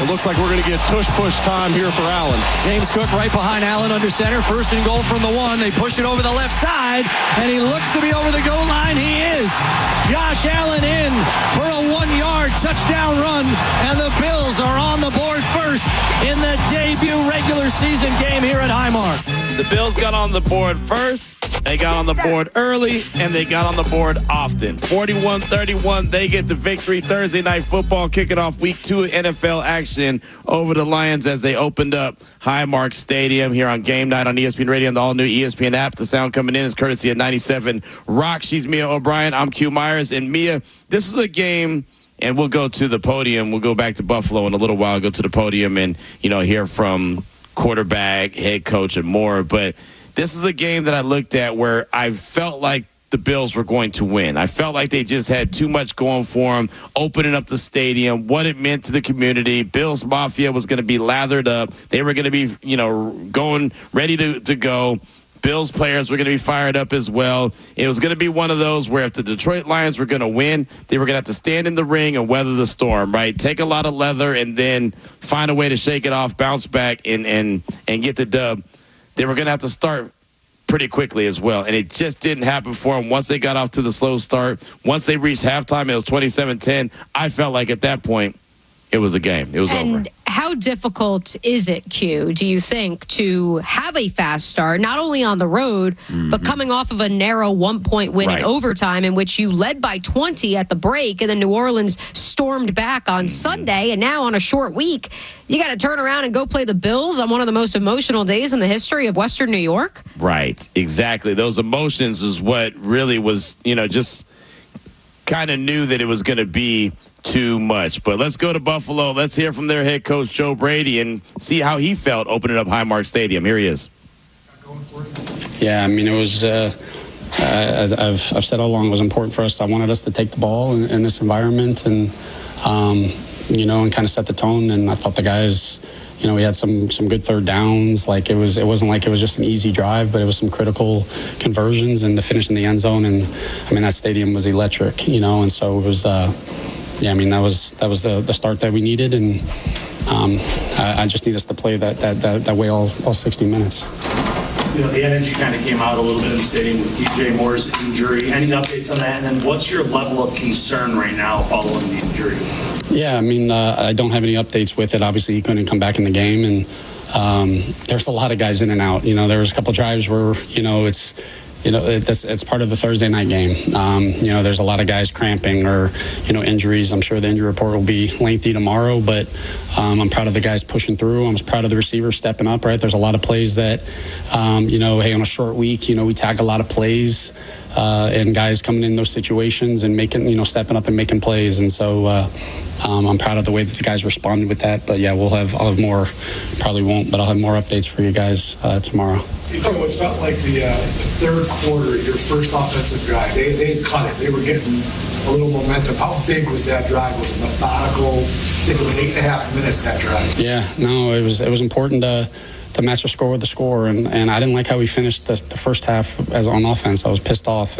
It looks like we're going to get tush-push time here for Allen. James Cook right behind Allen under center. First and goal from the 1. They push it over the left side, and he looks to be over the goal line. He is. Josh Allen in for a 1-yard touchdown run, and the Bills are on the board first in the debut regular season game here at Highmark. The Bills got on the board first. They got on the board early, and they got on the board often. 41-31, they get the victory. Thursday Night Football kicking off Week 2 NFL action over the Lions as they opened up Highmark Stadium here on Game Night on ESPN Radio and the all-new ESPN app. The sound coming in is courtesy of 97 Rock. She's Mia O'Brien. I'm Q Myers. And Mia, this is a game, and we'll go to the podium. We'll go back to Buffalo in a little while, go to the podium and, hear from quarterback, head coach, and more. But this is a game that I looked at where I felt like the Bills were going to win. I felt like they just had too much going for them, opening up the stadium, what it meant to the community. Bills Mafia was going to be lathered up. They were going to be, going ready to go. Bills players were going to be fired up as well. It was going to be one of those where if the Detroit Lions were going to win, they were going to have to stand in the ring and weather the storm, right? Take a lot of leather and then find a way to shake it off, bounce back, and get the dub. They were going to have to start pretty quickly as well, and it just didn't happen for them. Once they got off to the slow start, once they reached halftime, it was 27-10. I felt like at that point, it was a game. It was over. And how difficult is it, Q, do you think, to have a fast start, not only on the road, but coming off of a narrow 1-point win in overtime in which you led by 20 at the break, and then New Orleans stormed back on Sunday, and now on a short week, you got to turn around and go play the Bills on one of the most emotional days in the history of Western New York? Right, exactly. Those emotions is what really was, just kind of knew that it was going to be too much. But let's go to Buffalo. Let's hear from their head coach, Joe Brady, and see how he felt opening up Highmark Stadium. Here he is. Yeah, it was, I've said all along it was important for us. I wanted us to take the ball in this environment and, and kind of set the tone. And I thought the guys, we had some good third downs. Like it wasn't like it was just an easy drive, but it was some critical conversions and to finish in the end zone. And that stadium was electric, and so it was, that was the start that we needed. And I just need us to play that way all 60 minutes. The energy kind of came out a little bit in the stadium with DJ Moore's injury. Any updates on that? And then what's your level of concern right now following the injury? Yeah, I don't have any updates with it. Obviously, he couldn't come back in the game, and there's a lot of guys in and out. There was a couple drives where, it's part of the Thursday night game. There's a lot of guys cramping or, injuries. I'm sure the injury report will be lengthy tomorrow, but I'm proud of the guys pushing through. I'm proud of the receivers stepping up, right? There's a lot of plays that, hey, on a short week, we tag a lot of plays and guys coming in those situations and making, stepping up and making plays. And so I'm proud of the way that the guys responded with that. But, yeah, I'll have more, probably won't, but I'll have more updates for you guys tomorrow. You know, it felt like the third quarter, your first offensive drive, they cut it. They were getting a little momentum. How big was that drive? Was it methodical? I think it was 8.5 minutes, that drive. Yeah, no, it was important to match the score with the score, and I didn't like how we finished the first half as on offense. I was pissed off.